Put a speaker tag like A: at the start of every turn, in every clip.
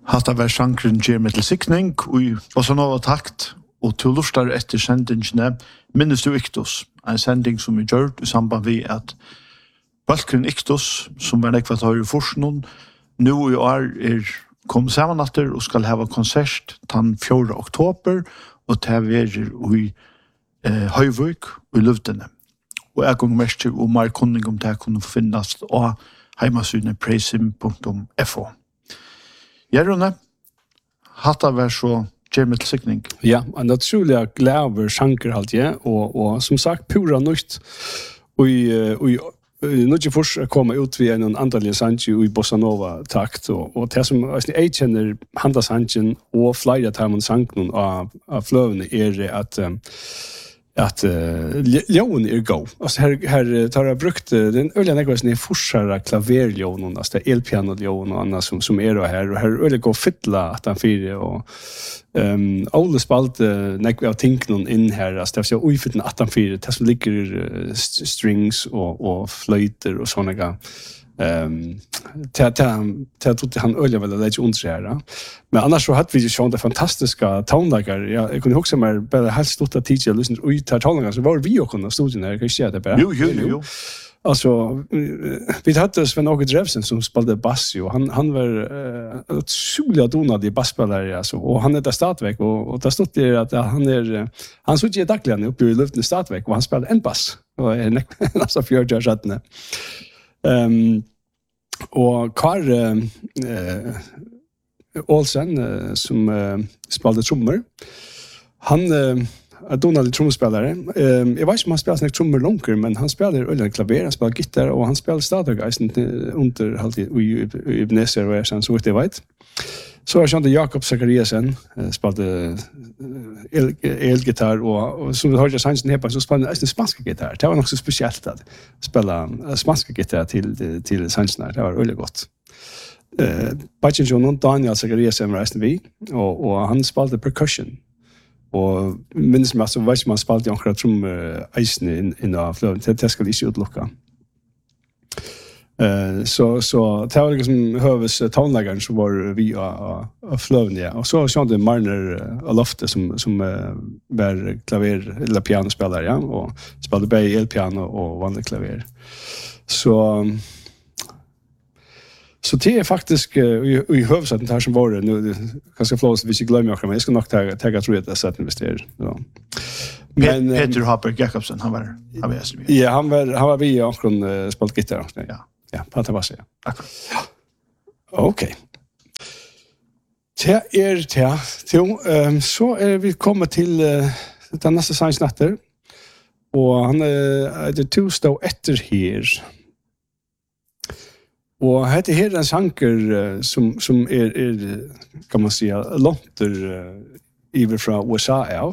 A: Hatta var sjankren gjør med til sikning, og Bossa Nova takt, og til lustar etter sendingene, minnes du Iktus, en sending som gjør i samband med at Balkren Iktus, som var nekvat høyre forskning, nå i år kom sammen etter og skal ha konsert den 4. oktober, og til er i Høyvøk og i Løvdene. Og jeg går mest til og mer kunning om det kunne finnes av heimasydene preisim.fo. Gjerrone, hatta var så Jamie til sikning.
B: Ja, en utrolig glad over sjanker og som sagt, pura nytt. Og Nudge Fors kommer ut via en antallig sanji i Bossa Nova takt og det som jeg kjenner handa sanjen og flere tarmen sangen av fløvene at lån god. Alltså här tar jag brukt den öliga negosne forsara klaverlån alltså det elpianolån och annat som är då här och här öliga gå fylla att han fyra och alla spalt negva tinken in här alltså det är så ofitten att han fyra det som ligger strings och flöjter och såna grejer. Tog han öliga väl lite undrar. Men annars så hade vi ju sjön det fantastiska tonlager. Jag kunde också mer bara helt stort tid jag lyssnade och tar tonlager så var vi och kunde studien här kan se det bara.
A: Jo.
B: Alltså vi hade Sven Åke Drevsen som spelade bass och han var otroligt donad i basspelare alltså och han är där startväg och där stod det att han såg ju dagligen uppe i luften startväg och han spelade en bass och alltså fjärde og Kar Olsen som spelade trummor han Donald trumspelare jag vet inte om han spelar såna trummor långt men han spelar öliga klaver han spelar gitarr och han spelar stadaggeisen under alltid i Ebenezer och sen så det vet så har Jean Jakob Zachariasen spelade elgitarr och som vi hörde sansen här på så spelade en spansk gitarr. Det var nog så speciellt att spela spansk gitarr till sansen. Det var väldigt gott. Bachin John Daniel Zachariasen var vi och han spelade percussion. Och minns mig så vet man spelade några trummor in av flöden. Det ska inte utlocka. Så det var liksom hövs tonläggaren så var vi av flövn ja. Och så kände Marner Alofte som var klaver eller pianospelare ja och spelade både elpiano och vanlig klaver. Så det är faktiskt i hövs att det här som var det nu ganska flås vi ska glömma också men jag ska nog ta tror jag att sätta investera ja.
A: Men Peter Hopper Jakobsen han var
B: ja han var vi och han spelade gitarr ja. Ja, det var så.
A: Akkurat.
B: Ja. Okej. Så vi kommet til den neste sannsnatter. Og han det to stå etter her. Og dette her en sanker som kan man säga lånter iver fra USA av.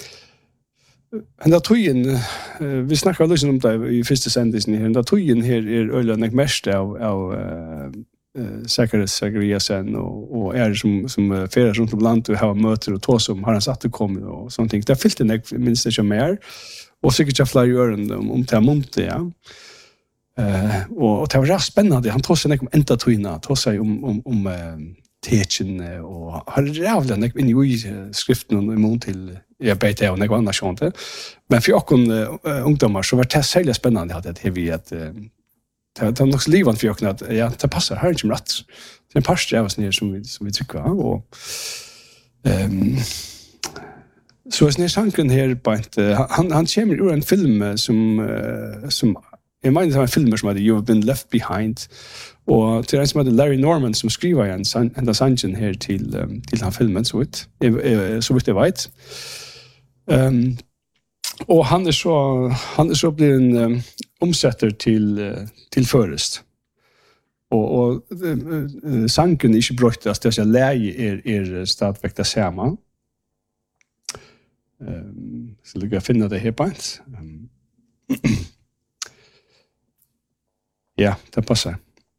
B: Enda tøyen, vi snakker litt om det i første sendisen her, enda tøyen her øyelig mest av Zachariasen og som ferer rundt om landet og har møter og tog som har han satt å komme og sånne ting. Det har fyllt en minst ikke mer, og sikkert ikke flere øren om det er munter, ja. Og det var rett spennende, han tog seg om enda tøyene, tog seg om techen og har rævlig inn i skriften og imot til jag vet det och något annat sånt. Men för och ungdomar så var det särskilt spännande att det vi att det nog så livan för att ja det passar här inte rätt. Det är pastor av snär som vi tycker och så snär sanken här på han kommer ur en film som jag menar det var en film som hade You Have Been Left Behind och till en som hade Larry Norman som skriver en sanjen här till den filmen så vitt jag vet. Och han är så blir en omsätter till förrest. Och sanken är inte brottas det så läge stadväck det samma. Så jag finna det här på ett. Ja, det passar.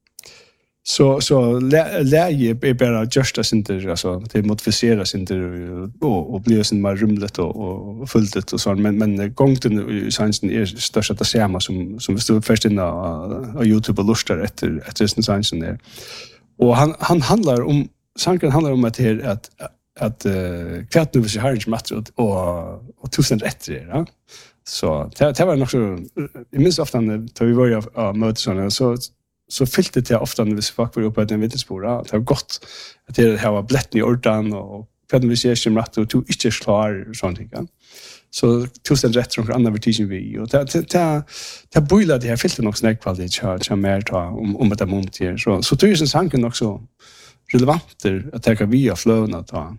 B: Så läge är bara justas inte alltså det modificeras inte och blir sen mer rumligt och fullt och så men gången i sansen är störst att det samma som vi stod först in på YouTube och lustar efter sansen där. Och han handlar om sanken handlar om att det är att kvart nu så har inte matt och tusen rätt ja. Så det var nog så I minns ofta när vi var av möten så fyllde det ofta när vi folk var uppe på en vittnesbord. Det var gott att det här var blätt I ordan och kvart vi ser som rätt och tog inte klar sånt ja. Så tusen rätt från andra vertigen vi och det boilade det här fyllde nog snäck kvalitet så mer ta om att monter så tror jag sanken också relevanter att ta via flowna ta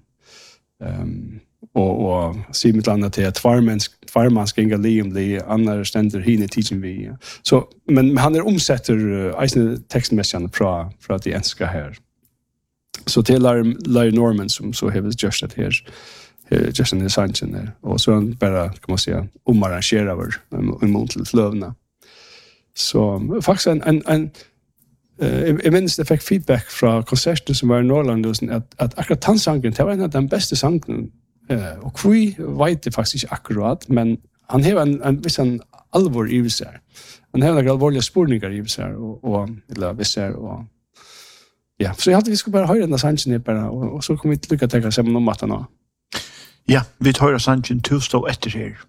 B: och se med landa till att farmans gänga liam andra ständer hinne teaching vi så men han omsätter isen textmässiga från att det enska här så till Larry Norman som så har just att här just en sanction där och så bara kan man säga omarrangera över emot till flowna så faktiskt en jag minns det fick feedback från konserten som var I Norrland att akkurat tansangen det var en av de bästa sångerna och vi vet det faktiskt inte akkurat men han har en viss allvar I sig. Han har några allvarliga spårningar I sig och eller visser och ja så jag hade vi skulle bara höra den sangen bara och så kommer vi till lycka tänka sig om att nå.
A: Ja, vi tar sangen 2 stå efter här.